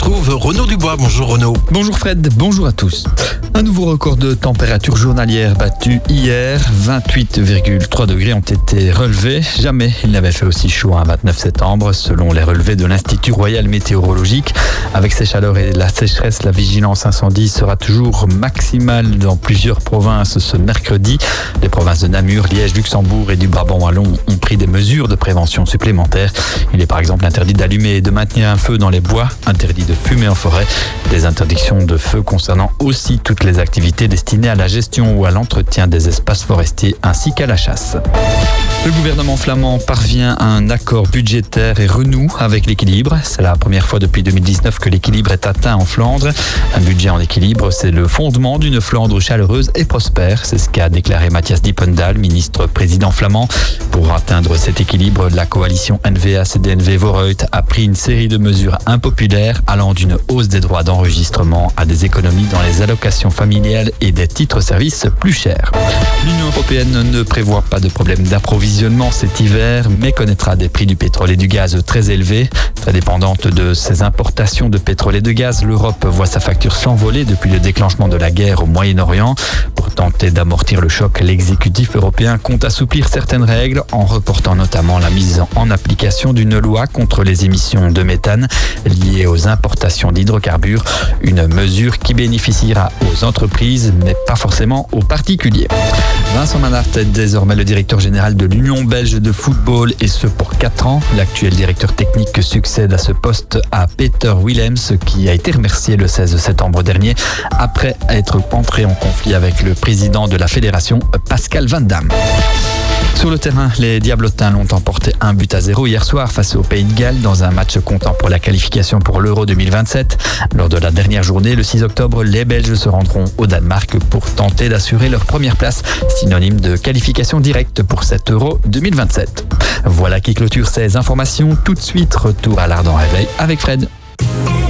retrouve Renaud Dubois. Bonjour Renaud. Bonjour Fred, bonjour à tous. Un nouveau record de température journalière battu hier. 28,3 degrés ont été relevés. Jamais il n'avait fait aussi chaud un 29 septembre, selon les relevés de l'Institut Royal Météorologique. Avec ces chaleurs et la sécheresse, la vigilance incendie sera toujours maximale dans plusieurs provinces ce mercredi. Les provinces de Namur, Liège, Luxembourg et du Brabant wallon ont pris des mesures de prévention supplémentaires. Il est par exemple interdit d'allumer et de maintenir un feu dans les bois, interdit de fumer en forêt. Des interdictions de feu concernant aussi toutes les activités destinées à la gestion ou à l'entretien des espaces forestiers ainsi qu'à la chasse. Le gouvernement flamand parvient à un accord budgétaire et renoue avec l'équilibre. C'est la première fois depuis 2019 que l'équilibre est atteint en Flandre. Un budget en équilibre, c'est le fondement d'une Flandre chaleureuse et prospère. C'est ce qu'a déclaré Matthias Dippendal, ministre-président flamand. Pour atteindre cet équilibre, la coalition N-VA-CD-N-V-Vooruit a pris une série de mesures impopulaires allant d'une hausse des droits d'enregistrement à des économies dans les allocations familiales et des titres-services plus chers. L'Union européenne ne prévoit pas de problème d'approvisionnement cet hiver, mais connaîtra des prix du pétrole et du gaz très élevés. Très dépendante de ses importations de pétrole et de gaz, l'Europe voit sa facture s'envoler depuis le déclenchement de la guerre au Moyen-Orient. Pour tenter d'amortir le choc, l'exécutif européen compte assouplir certaines règles en reportant notamment la mise en application d'une loi contre les émissions de méthane liées aux importations d'hydrocarbures. Une mesure qui bénéficiera aux entreprises, mais pas forcément aux particuliers. Vincent Manhart est désormais le directeur général de l'Union belge de football et ce pour 4 ans. L'actuel directeur technique succède à ce poste à Peter Willems qui a été remercié le 16 septembre dernier après être entré en conflit avec le président de la fédération, Pascal Van Damme. Sur le terrain, les Diablotins l'ont emporté 1-0 hier soir face au Pays de Galles dans un match comptant pour la qualification pour l'Euro 2027. Lors de la dernière journée, le 6 octobre, les Belges se rendront au Danemark pour tenter d'assurer leur première place, synonyme de qualification directe pour cet Euro 2027. Voilà qui clôture ces informations. Tout de suite, retour à l'Ardent Réveil avec Fred.